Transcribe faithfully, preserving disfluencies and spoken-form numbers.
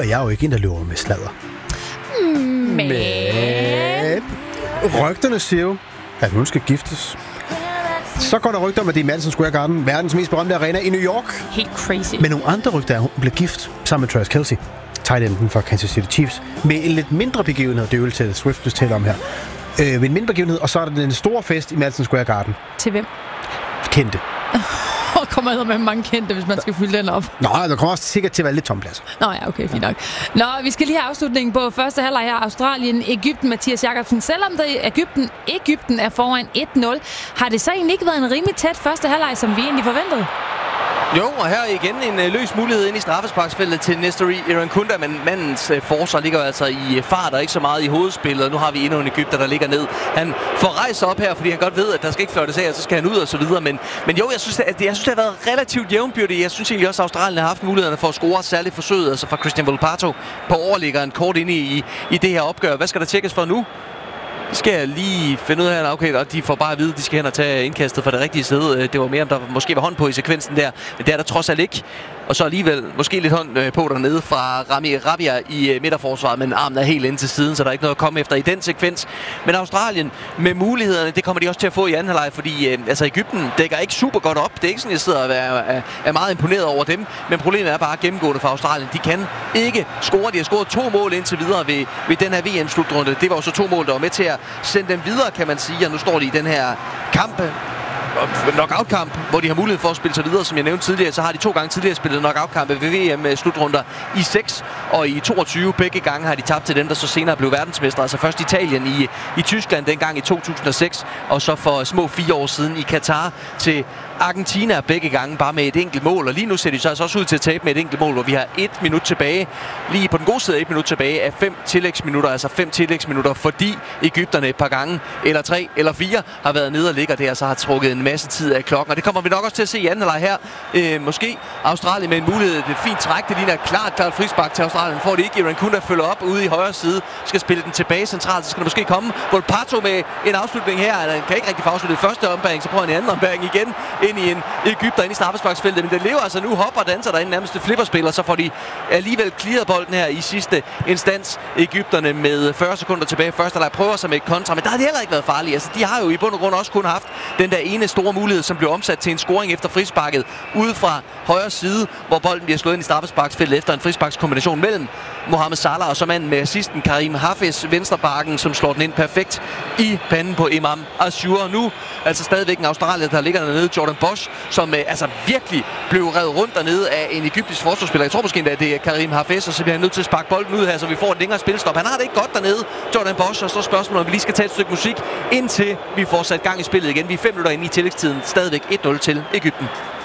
er jeg jo ikke en, der løber med sladder. Men... Men rygterne siger jo, at hun skal giftes. Så går der rygter om, at det er Madison Square Garden, verdens mest berømte arena i New York. Helt crazy. Men nogle andre rygter er, at hun bliver gift sammen med Travis Kelce, tight enden for Kansas City Chiefs, med en lidt mindre begivenhed, det er jo til Swift, du taler om her. Øh, med en mindre begivenhed, og så er der den store fest i Madison Square Garden. Til hvem? Kendte. Og kommer der med mange kendte, hvis man skal fylde den op. Nå, der kommer også sikkert til at være lidt tompladser. Nå ja, okay, fint nok. Nå, vi skal lige have afslutningen på første halvleg her. Australien, Egypten, Mathias Jakobsen. Selvom det Egypten, Egypten er foran et nul, har det så egentlig ikke været en rimelig tæt første halvleg, som vi egentlig forventede? Jo, og her igen en øh, løs mulighed ind i straffesparksfeltet til Nestori Irankunda, men mandens øh, forsvar ligger altså i øh, fart og ikke så meget i hovedspillet, og nu har vi endnu en Egypter, der ligger ned. Han får rejst op her, fordi han godt ved, at der skal ikke fløjtes af, og så skal han ud og så videre, men, men jo, jeg synes, at, jeg synes, det har været relativt jævnbyrdigt. Jeg synes egentlig også, at Australien har haft mulighederne for at score, særligt forsøget, altså fra Christian Volpato på overliggeren kort inde i, i det her opgør. Hvad skal der tjekkes for nu? Det skal jeg lige finde ud af, okay, og de får bare at vide, at de skal hen og tage indkastet fra det rigtige sted. Det var mere, om der måske var hånd på i sekvensen der, men det er der trods alt ikke. Og så alligevel måske lidt hånd på dernede fra Rami Rabia i midterforsvaret, men armen er helt ind til siden, så der er ikke noget at komme efter i den sekvens. Men Australien med mulighederne, det kommer de også til at få i anden halvleg, fordi øh, altså Egypten dækker ikke super godt op. Det er ikke sådan, jeg sidder og er, er, er meget imponeret over dem, men problemet er bare gennemgående for Australien. De kan ikke score. De har scoret to mål indtil videre ved, ved den her V M-slutrunde. Det var jo så to mål, der var med til at sende dem videre, kan man sige, og nu står de i den her kamp, knockout-kamp, hvor de har mulighed for at spille sig videre. Som jeg nævnte tidligere, så har de to gange tidligere spillet knockout-kampe ved V M-slutrunder i seks og i toogtyve. Begge gange har de tabt til dem, der så senere blev verdensmestre. Altså først Italien i, i Tyskland dengang i to tusind og seks, og så for små fire år siden i Katar til Argentina begge gange bare med et enkelt mål. Og lige nu ser de så altså også ud til at tabe med et enkelt mål, hvor vi har et minut tilbage. Lige på den gode side et minut tilbage af fem tillægsminutter, altså fem tillægsminutter, fordi Egypterne et par gange, eller tre, eller fire, har været nede og ligger der, så har trukket en masse tid af klokken. Og det kommer vi nok også til at se i anden halvleg her. Øh, måske Australien med en mulighed. Det er fint træk. Det ligner klart, klart frispark til Australien. Får det ikke. Irankunda følger op ude i højre side. Skal spille den tilbage centralt. Så skal der måske komme Volpato med en afslutning her. Han kan ikke rigtig få afsluttet første ombæring, så prøver han en anden ombæring igen ind i en Egypter ind i straffesparksfeltet. Men det lever altså nu, hopper og danser derinde nærmest flipperspiller, så får de alligevel clearet bolden her i sidste instans. Egypterne med fyrre sekunder tilbage. Første leg prøver sig med et kontra, men der har de heller ikke været farlige. Altså, de har jo i bund og grund også kun haft den der ene store mulighed, som blev omsat til en scoring efter frisparket ude fra højre side, hvor bolden bliver slået ind i straffesparksfeltet efter en frisparkskombination mellem Mohamed Salah og så manden med assisten Karim Hafez, venstrebakken, som slår den ind perfekt i panden på Imam Ashur. Nu altså stadigvæk en australier, der ligger dernede, Jordan Bosch, som øh, altså virkelig blev revet rundt dernede af en egyptisk forsvarsspiller. Jeg tror måske endda, at det er Karim Hafez, og så bliver han nødt til at sparke bolden ud her, så vi får et længere spilstop. Han har det ikke godt dernede, Jordan Bosch, og så spørgsmålet, om vi lige skal tage et stykke musik, indtil vi får sat gang i spillet igen. Vi er fem minutter inde i tillægstiden, stadigvæk et nul til Egypten.